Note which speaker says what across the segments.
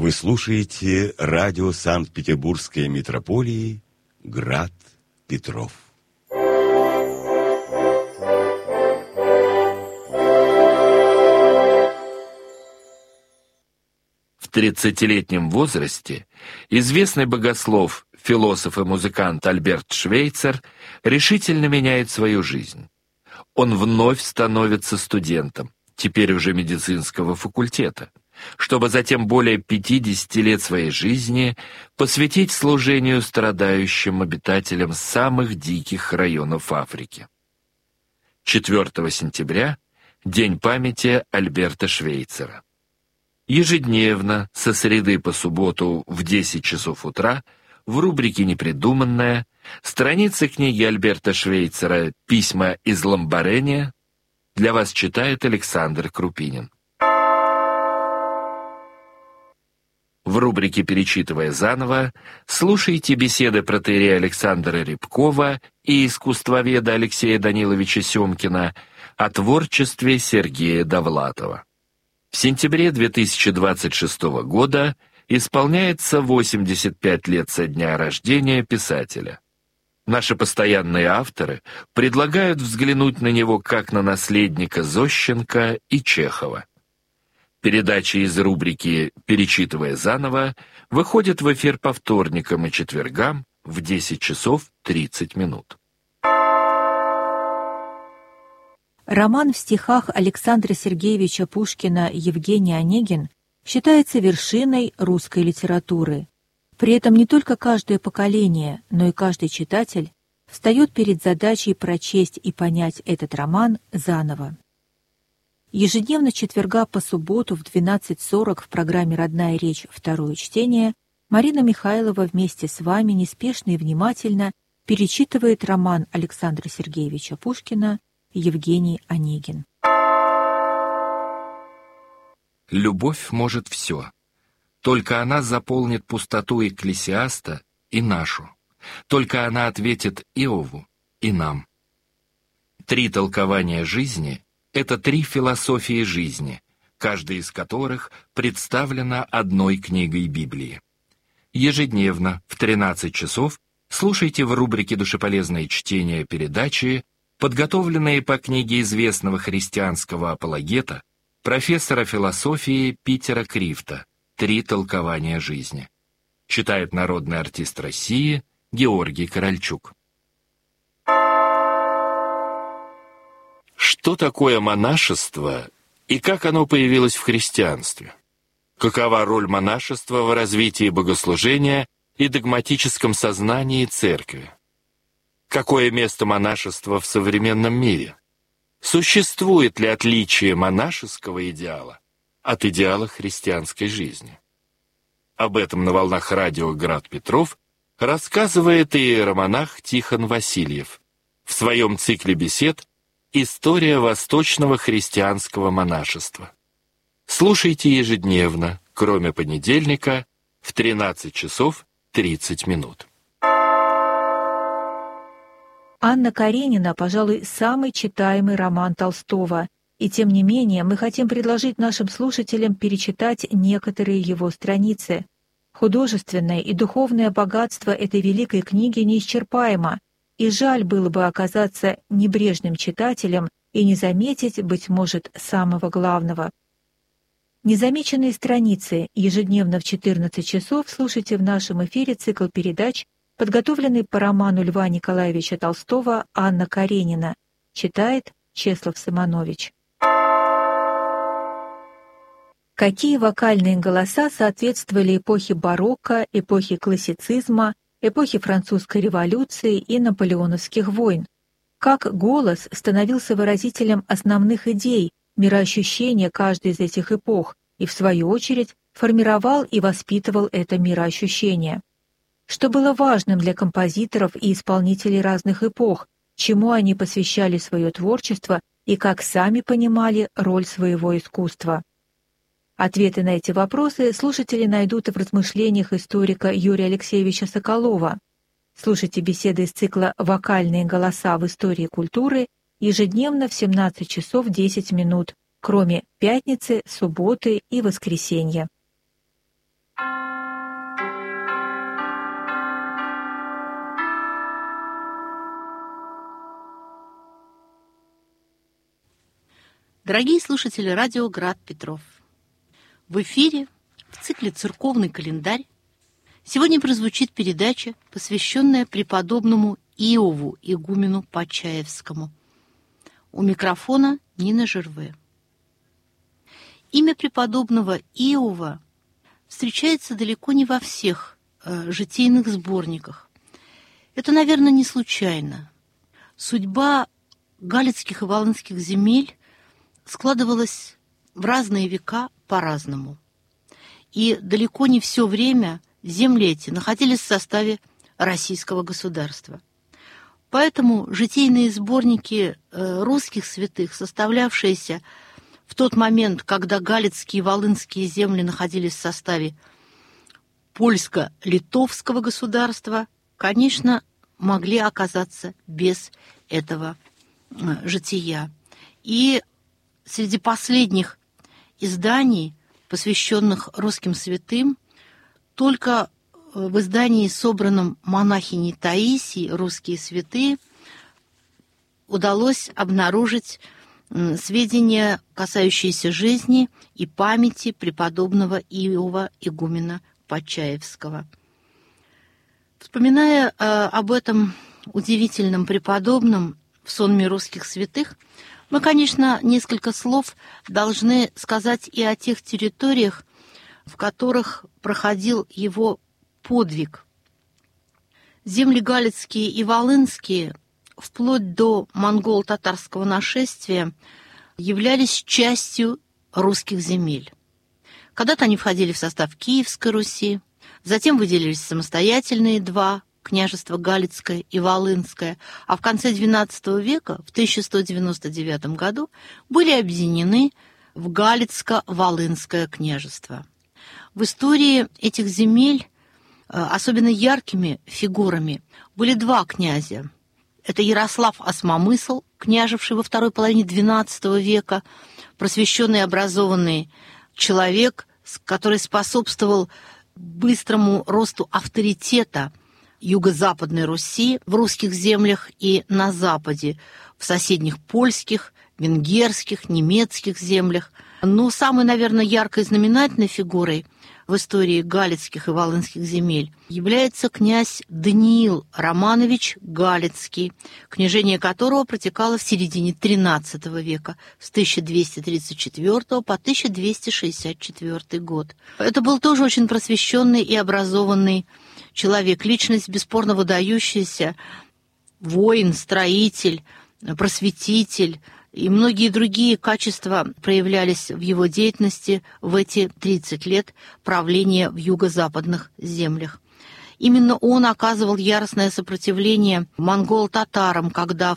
Speaker 1: Вы слушаете радио Санкт-Петербургской митрополии «Град Петров».
Speaker 2: В 30-летнем возрасте известный богослов, философ и музыкант Альберт Швейцер решительно меняет свою жизнь. Он вновь становится студентом, теперь уже медицинского факультета, чтобы затем более 50 лет своей жизни посвятить служению страдающим обитателям самых диких районов Африки. 4 сентября – День памяти Альберта Швейцера. Ежедневно, со среды по субботу в 10 часов утра, в рубрике «Непридуманное» страницы книги Альберта Швейцера «Письма из Ламбарения» для вас читает Александр Крупинин. В рубрике «Перечитывая заново» слушайте беседы протоиерея Александра Рябкова и искусствоведа Алексея Даниловича Семкина о творчестве Сергея Довлатова. В сентябре 2026 года исполняется 85 лет со дня рождения писателя. Наши постоянные авторы предлагают взглянуть на него как на наследника Зощенко и Чехова. Передачи из рубрики «Перечитывая заново» выходят в эфир по вторникам и четвергам в 10 часов 30 минут.
Speaker 3: Роман в стихах Александра Сергеевича Пушкина «Евгений Онегин» считается вершиной русской литературы. При этом не только каждое поколение, но и каждый читатель встает перед задачей прочесть и понять этот роман заново. Ежедневно с четверга по субботу в 12:40 в программе «Родная речь. Второе чтение» Марина Михайлова вместе с вами неспешно и внимательно перечитывает роман Александра Сергеевича Пушкина «Евгений Онегин».
Speaker 2: Любовь может все. Только она заполнит пустоту Экклесиаста и нашу. Только она ответит Иову и нам. 3 толкования жизни — это 3 философии жизни, каждая из которых представлена одной книгой Библии. Ежедневно в 13 часов слушайте в рубрике «Душеполезные чтения» передачи, подготовленные по книге известного христианского апологета, профессора философии Питера Крифта «3 толкования жизни». Читает народный артист России Георгий Корольчук. Что такое монашество и как оно появилось в христианстве? Какова роль монашества в развитии богослужения и догматическом сознании церкви? Какое место монашества в современном мире? Существует ли отличие монашеского идеала от идеала христианской жизни? Об этом на волнах радио «Град Петров» рассказывает иеромонах Тихон Васильев в своем цикле бесед «История восточного христианского монашества». Слушайте ежедневно, кроме понедельника, в 13 часов 30 минут.
Speaker 3: «Анна Каренина», пожалуй, самый читаемый роман Толстого, и тем не менее мы хотим предложить нашим слушателям перечитать некоторые его страницы. Художественное и духовное богатство этой великой книги неисчерпаемо, и жаль было бы оказаться небрежным читателем и не заметить, быть может, самого главного. Незамеченные страницы ежедневно в 14 часов слушайте в нашем эфире цикл передач, подготовленный по роману Льва Николаевича Толстого «Анна Каренина». Читает Чеслав Симонович. Какие вокальные голоса соответствовали эпохе барокко, эпохе классицизма, эпохе французской революции и наполеоновских войн? Как голос становился выразителем основных идей, мироощущения каждой из этих эпох и, в свою очередь, формировал и воспитывал это мироощущение? Что было важным для композиторов и исполнителей разных эпох, чему они посвящали свое творчество и как сами понимали роль своего искусства? Ответы на эти вопросы слушатели найдут в размышлениях историка Юрия Алексеевича Соколова. Слушайте беседы из цикла «Вокальные голоса в истории культуры» ежедневно в 17 часов 10 минут, кроме пятницы, субботы и воскресенья.
Speaker 4: Дорогие слушатели радио «Град Петров», в эфире в цикле «Церковный календарь» сегодня прозвучит передача, посвященная преподобному Иову игумену Почаевскому. У микрофона Нина Жерве. Имя преподобного Иова встречается далеко не во всех житийных сборниках. Это, наверное, не случайно. Судьба галицких и волынских земель складывалась в разные века по-разному. И далеко не все время земли эти находились в составе российского государства. Поэтому житийные сборники русских святых, составлявшиеся в тот момент, когда галицкие и волынские земли находились в составе польско-литовского государства, конечно, могли оказаться без этого жития. И среди последних изданий, посвященных русским святым, только в издании, собранном монахиней Таисией «Русские святые», удалось обнаружить сведения, касающиеся жизни и памяти преподобного Иова игумена Почаевского. Вспоминая об этом удивительном преподобном в сонме русских святых, мы, конечно, несколько слов должны сказать и о тех территориях, в которых проходил его подвиг. Земли галицкие и волынские, вплоть до монголо-татарского нашествия, являлись частью русских земель. Когда-то они входили в состав Киевской Руси, затем выделились самостоятельные два княжества Галицкое и Волынское, а в конце XII века, в 1199 году, были объединены в Галицко-Волынское княжество. В истории этих земель особенно яркими фигурами были два князя. Это Ярослав Осмомысл, княживший во второй половине XII века, просвещенный и образованный человек, который способствовал быстрому росту авторитета Юго-Западной Руси в русских землях и на Западе, в соседних польских, венгерских, немецких землях. Но самой, наверное, яркой и знаменательной фигурой в истории галицких и волынских земель является князь Даниил Романович Галицкий, княжение которого протекало в середине XIII века, с 1234 по 1264 год. Это был тоже очень просвещенный и образованный человек, личность бесспорно выдающаяся, воин, строитель, просветитель, и многие другие качества проявлялись в его деятельности в эти 30 лет правления в юго-западных землях. Именно он оказывал яростное сопротивление монгол-татарам, когда в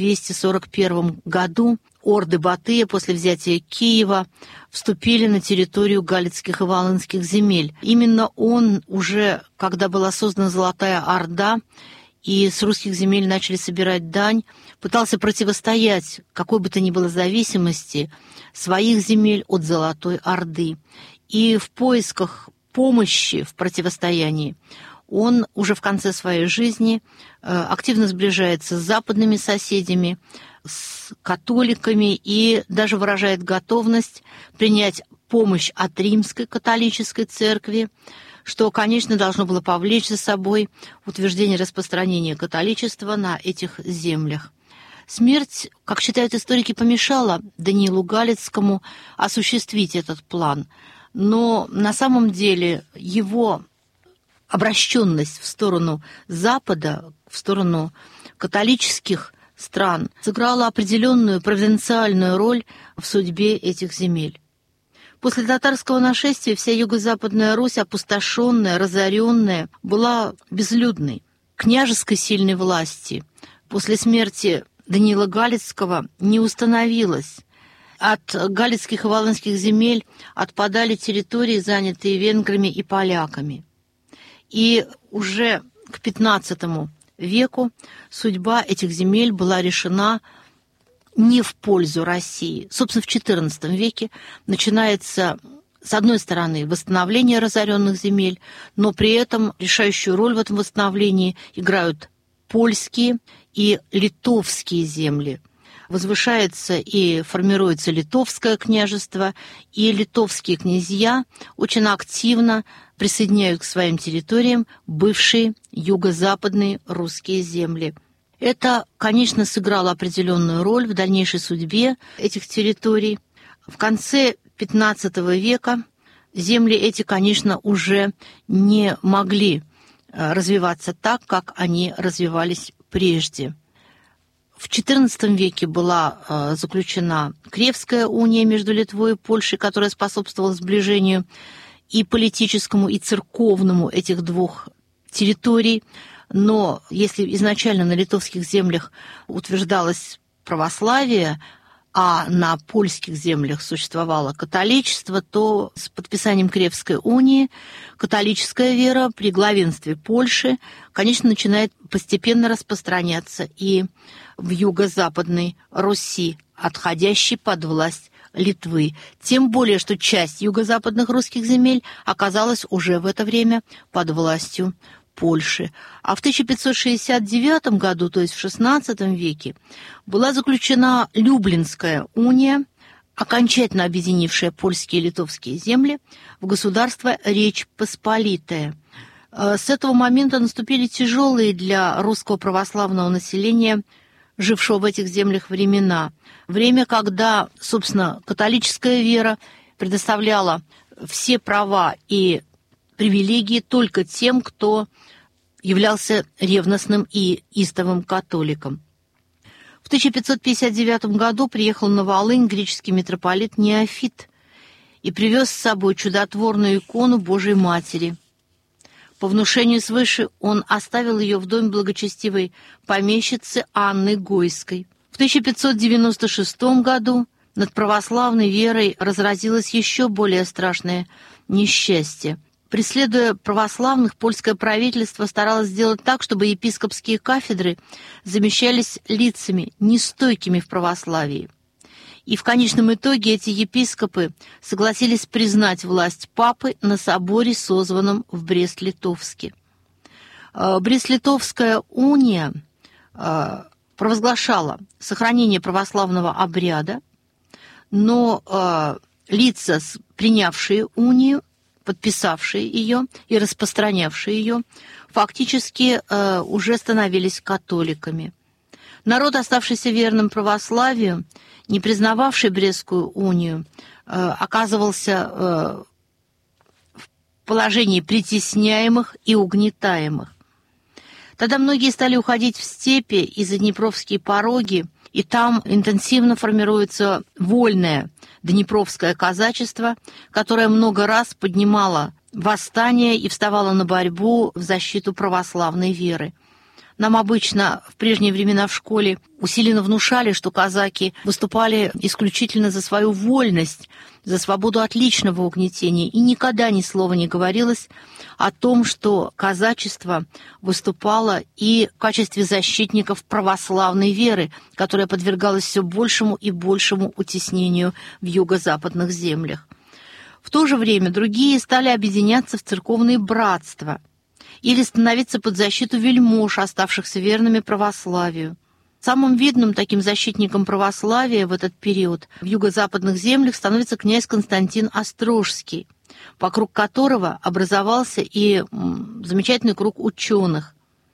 Speaker 4: 1241 году орды Батыя после взятия Киева вступили на территорию галицких и волынских земель. Именно он уже, когда была создана Золотая Орда, и с русских земель начали собирать дань, пытался противостоять какой бы то ни было зависимости своих земель от Золотой Орды. И в поисках помощи в противостоянии он уже в конце своей жизни активно сближается с западными соседями, с католиками и даже выражает готовность принять помощь от Римской католической церкви, что, конечно, должно было повлечь за собой утверждение распространения католичества на этих землях. Смерть, как считают историки, помешала Даниилу Галицкому осуществить этот план, но на самом деле его обращенность в сторону Запада, в сторону католических стран, сыграла определенную провинциальную роль в судьбе этих земель. После татарского нашествия вся юго-западная Русь, опустошенная, разоренная, была безлюдной. Княжеской сильной власти после смерти Даниила Галицкого не установилось. От галицких и волынских земель отпадали территории, занятые венграми и поляками. И уже к XV веку судьба этих земель была решена не в пользу России. Собственно, в XIV веке начинается, с одной стороны, восстановление разоренных земель, но при этом решающую роль в этом восстановлении играют польские и литовские земли. возвышается и формируется Литовское княжество, и литовские князья очень активно присоединяют к своим территориям бывшие юго-западные русские земли. Это, конечно, сыграло определенную роль в дальнейшей судьбе этих территорий. В конце XV века земли эти, конечно, уже не могли развиваться так, как они развивались прежде. В XIV веке была заключена Кревская уния между Литвой и Польшей, которая способствовала сближению и политическому, и церковному этих двух территорий. Но если изначально на литовских землях утверждалось православие, а на польских землях существовало католичество, то с подписанием Кревской унии католическая вера при главенстве Польши, конечно, начинает постепенно распространяться и в юго-западной Руси, отходящей под власть Литвы. Тем более, что часть юго-западных русских земель оказалась уже в это время под властью Польши. А в 1569 году, то есть в XVI веке, была заключена Люблинская уния, окончательно объединившая польские и литовские земли в государство Речь Посполитая. С этого момента наступили тяжелые для русского православного населения, жившего в этих землях, времена. Время, когда, собственно, католическая вера предоставляла все права и привилегии только тем, кто являлся ревностным и истовым католиком. В 1559 году приехал на Волынь греческий митрополит Неофит и привез с собой чудотворную икону Божией Матери. По внушению свыше он оставил ее в доме благочестивой помещицы Анны Гойской. В 1596 году над православной верой разразилось еще более страшное несчастье. Преследуя православных, польское правительство старалось сделать так, чтобы епископские кафедры замещались лицами, нестойкими в православии. И в конечном итоге эти епископы согласились признать власть папы на соборе, созванном в Брест-Литовске. Брест-Литовская уния провозглашала сохранение православного обряда, но лица, принявшие унию, подписавшие ее и распространявшие ее, фактически уже становились католиками. Народ, оставшийся верным православию, не признававший Брестскую унию, оказывался в положении притесняемых и угнетаемых. Тогда многие стали уходить в степи и за Днепровские пороги, и там интенсивно формируется вольное днепровское казачество, которое много раз поднимало восстание и вставало на борьбу в защиту православной веры. Нам обычно в прежние времена в школе усиленно внушали, что казаки выступали исключительно за свою вольность, за свободу от личного угнетения, и никогда ни слова не говорилось о том, что казачество выступало и в качестве защитников православной веры, которая подвергалась все большему и большему утеснению в юго-западных землях. В то же время другие стали объединяться в церковные братства или становиться под защиту вельмож, оставшихся верными православию. Самым видным таким защитником православия в этот период в юго-западных землях становится князь Константин Острожский, вокруг которого образовался и замечательный круг ученых.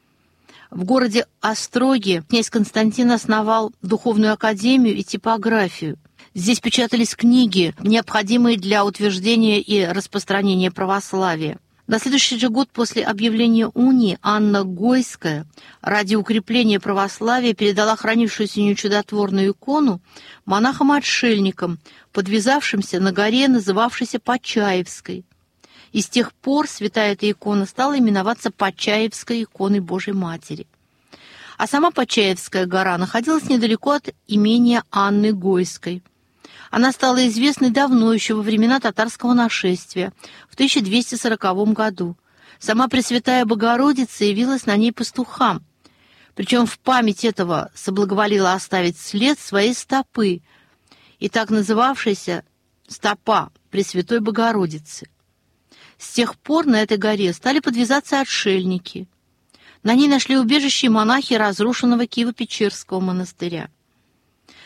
Speaker 4: В городе Остроги князь Константин основал духовную академию и типографию. Здесь печатались книги, необходимые для утверждения и распространения православия. На следующий же год после объявления унии Анна Гойская ради укрепления православия передала хранившуюся у нее чудотворную икону монахам-отшельникам, подвязавшимся на горе, называвшейся Почаевской. И с тех пор святая эта икона стала именоваться Почаевской иконой Божией Матери. А сама Почаевская гора находилась недалеко от имения Анны Гойской. Она стала известной давно, еще во времена татарского нашествия, в 1240 году. Сама Пресвятая Богородица явилась на ней пастухам. Причем в память этого соблаговолила оставить след своей стопы, и так называвшейся стопа Пресвятой Богородицы. С тех пор на этой горе стали подвязаться отшельники. На ней нашли убежище монахи разрушенного Киево-Печерского монастыря.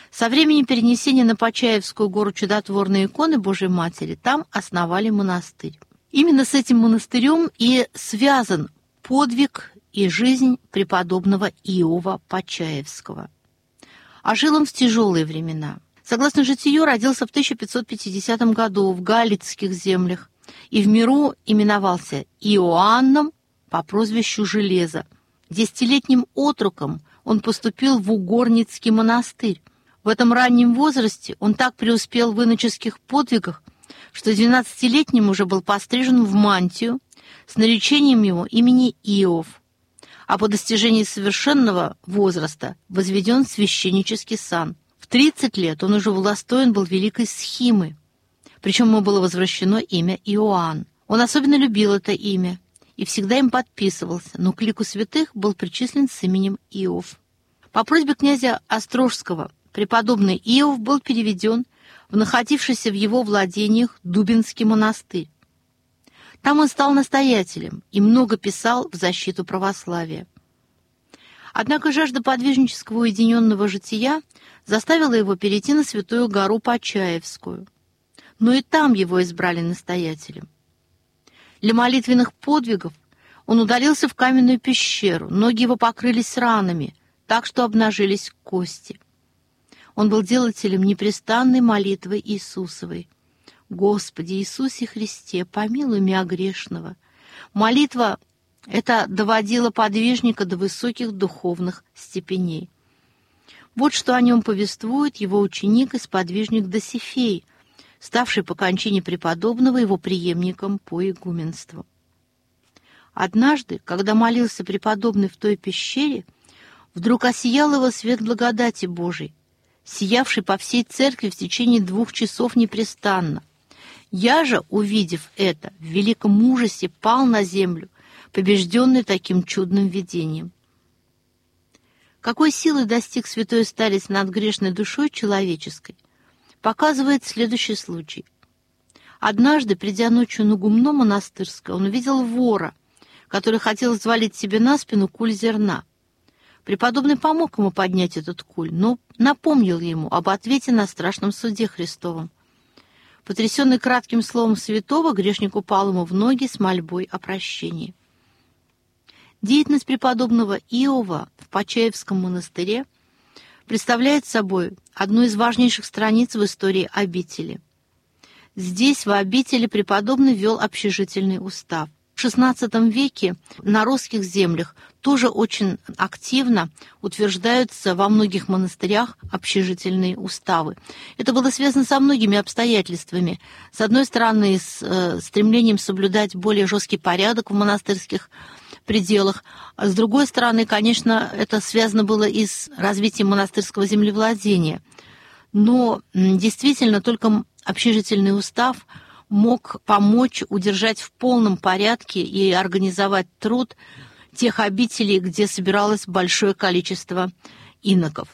Speaker 4: Со времени перенесения на Почаевскую гору чудотворной иконы Божьей Матери там основали монастырь. Именно с этим монастырем и связан подвиг и жизнь преподобного Иова Почаевского. А жил он в тяжелые времена. Согласно житию, родился в 1550 году в Галицких землях и в миру именовался Иоанном по прозвищу Железо. 10-летним отроком он поступил в Угорницкий монастырь. В этом раннем возрасте он так преуспел в иноческих подвигах, что 12-летним уже был пострижен в мантию с наречением его имени Иов, а по достижении совершенного возраста возведен в священнический сан. В 30 лет он уже удостоен был великой схимы, причем ему было возвращено имя Иоанн. Он особенно любил это имя и всегда им подписывался, но к лику святых был причислен с именем Иов. По просьбе князя Острожского преподобный Иов был переведен в находившийся в его владениях Дубинский монастырь. Там он стал настоятелем и много писал в защиту православия. Однако жажда подвижнического уединенного жития заставила его перейти на Святую гору Почаевскую. Но и там его избрали настоятелем. Для молитвенных подвигов он удалился в каменную пещеру, ноги его покрылись ранами, так что обнажились кости. Он был делателем непрестанной молитвы Иисусовой. «Господи Иисусе Христе, помилуй меня грешного». Молитва эта доводила подвижника до высоких духовных степеней. Вот что о нем повествует его ученик и сподвижник Досифей, ставший по кончине преподобного его преемником по игуменству. Однажды, когда молился преподобный в той пещере, вдруг осиял его свет благодати Божией, сиявший по всей церкви в течение 2 часов непрестанно. Я же, увидев это, в великом ужасе пал на землю, побежденный таким чудным видением. Какой силы достиг святой старец над грешной душой человеческой, показывает следующий случай. Однажды, придя ночью на гумно монастырское, он увидел вора, который хотел взвалить себе на спину куль зерна. Преподобный помог ему поднять этот куль, но напомнил ему об ответе на страшном суде Христовом. Потрясенный кратким словом святого, грешник упал ему в ноги с мольбой о прощении. Деятельность преподобного Иова в Почаевском монастыре представляет собой одну из важнейших страниц в истории обители. Здесь, в обители, преподобный вел общежительный устав. В XVI веке на русских землях тоже очень активно утверждаются во многих монастырях общежительные уставы. Это было связано со многими обстоятельствами. С одной стороны, с стремлением соблюдать более жесткий порядок в монастырских пределах. А с другой стороны, конечно, это связано было и с развитием монастырского землевладения. Но действительно только общежительный устав мог помочь удержать в полном порядке и организовать труд тех обителей, где собиралось большое количество иноков.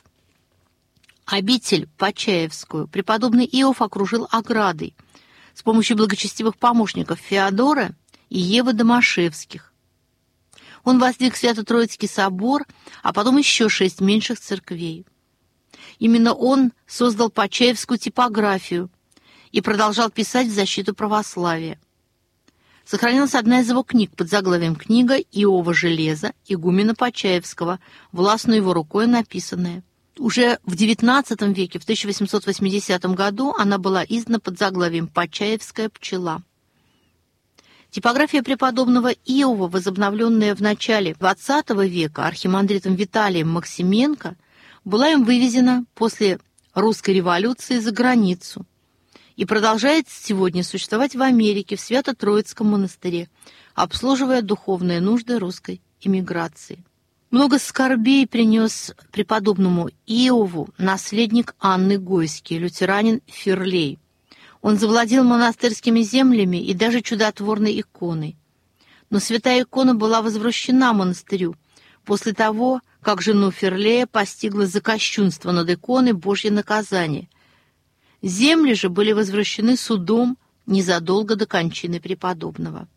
Speaker 4: Обитель Почаевскую преподобный Иов окружил оградой с помощью благочестивых помощников Феодора и Евы Домашевских. Он воздвиг Свято-Троицкий собор, а потом еще 6 меньших церквей. Именно он создал Почаевскую типографию и продолжал писать в защиту православия. Сохранилась одна из его книг под заглавием «Книга Иова Железа, игумена Почаевского», властной его рукой написанная. Уже в XIX веке, в 1880 году, она была издана под заглавием «Почаевская пчела». Типография преподобного Иова, возобновленная в начале XX века архимандритом Виталием Максименко, была им вывезена после русской революции за границу и продолжает сегодня существовать в Америке, в Свято-Троицком монастыре, обслуживая духовные нужды русской эмиграции. Много скорбей принес преподобному Иову наследник Анны Гойский, лютеранин Ферлей. Он завладел монастырскими землями и даже чудотворной иконой. Но святая икона была возвращена монастырю после того, как жену Ферлея постигло за кощунство над иконой Божье наказание. Земли же были возвращены судом незадолго до кончины преподобного.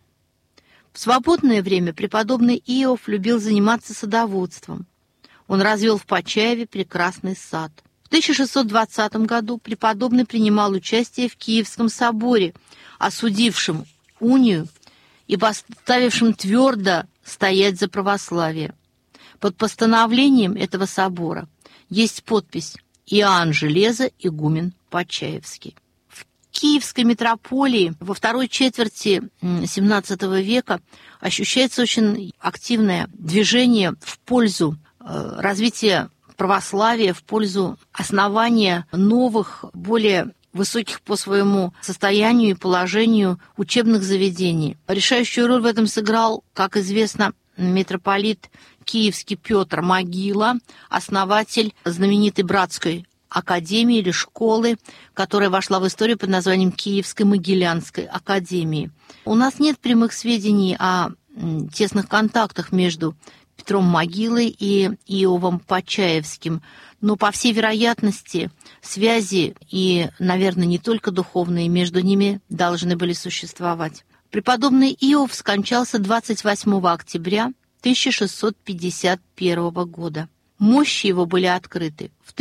Speaker 4: В свободное время преподобный Иов любил заниматься садоводством. Он развел в Почаеве прекрасный сад. В 1620 году преподобный принимал участие в Киевском соборе, осудившем унию и поставившим твердо стоять за православие. Под постановлением этого собора есть подпись «Иоанн Железо, игумен Почаевский». В Киевской митрополии во второй четверти XVII века ощущается очень активное движение в пользу развития православия, в пользу основания новых, более высоких по своему состоянию и положению учебных заведений. Решающую роль в этом сыграл, как известно, митрополит Киевский Петр Могила, основатель знаменитой братской академии или школы, которая вошла в историю под названием Киевской Могилянской академии. У нас нет прямых сведений о тесных контактах между Петром Могилой и Иовом Почаевским, но, по всей вероятности, связи и, наверное, не только духовные между ними должны были существовать. Преподобный Иов скончался 28 октября 1651 года. Мощи его были открыты в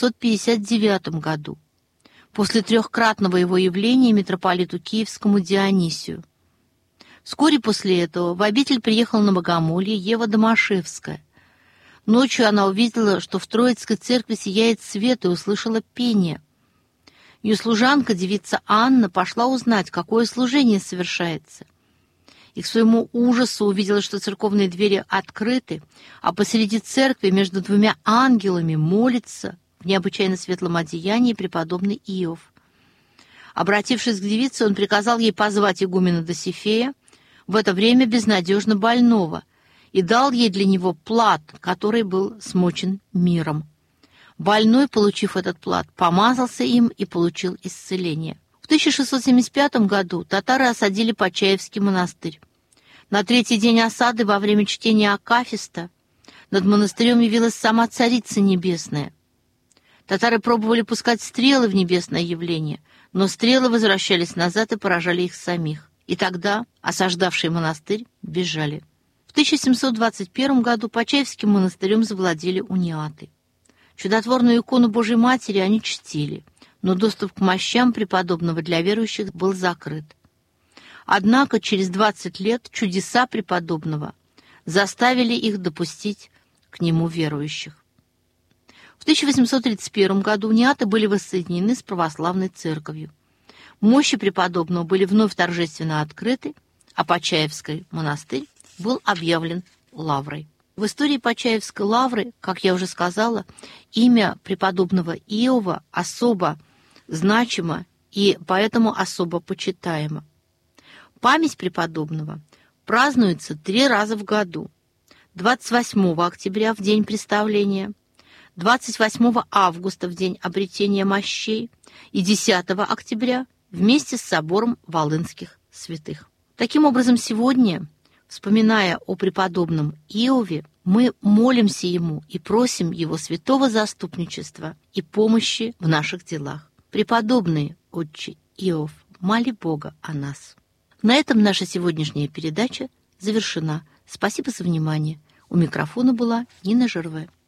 Speaker 4: 1659 году, после трехкратного его явления митрополиту Киевскому Дионисию. Вскоре после этого в обитель приехала на богомолье Ева Домашевская. Ночью она увидела, что в Троицкой церкви сияет свет, и услышала пение. Ее служанка, девица Анна, пошла узнать, какое служение совершается. И к своему ужасу увидела, что церковные двери открыты, а посреди церкви между двумя ангелами молится в необычайно светлом одеянии преподобный Иов. Обратившись к девице, он приказал ей позвать игумена Досифея, в это время безнадежно больного, и дал ей для него плат, который был смочен миром. Больной, получив этот плат, помазался им и получил исцеление. В 1675 году татары осадили Почаевский монастырь. На третий день осады, во время чтения акафиста, над монастырем явилась сама Царица Небесная. Татары пробовали пускать стрелы в небесное явление, но стрелы возвращались назад и поражали их самих. И тогда осаждавшие монастырь бежали. В 1721 году Почаевским монастырем завладели униаты. Чудотворную икону Божьей Матери они чтили, но доступ к мощам преподобного для верующих был закрыт. Однако через 20 лет чудеса преподобного заставили их допустить к нему верующих. В 1831 году униаты были воссоединены с православной церковью. Мощи преподобного были вновь торжественно открыты, а Почаевский монастырь был объявлен лаврой. В истории Почаевской лавры, как я уже сказала, имя преподобного Иова особо значимо и поэтому особо почитаемо. Память преподобного празднуется 3 раза в году. 28 октября в день представления, 28 августа в день обретения мощей и 10 октября вместе с собором Волынских святых. Таким образом, сегодня, вспоминая о преподобном Иове, мы молимся ему и просим его святого заступничества и помощи в наших делах. Преподобный отче Иов, моли Бога о нас. На этом наша сегодняшняя передача завершена. Спасибо за внимание. У микрофона была Нина Жерве.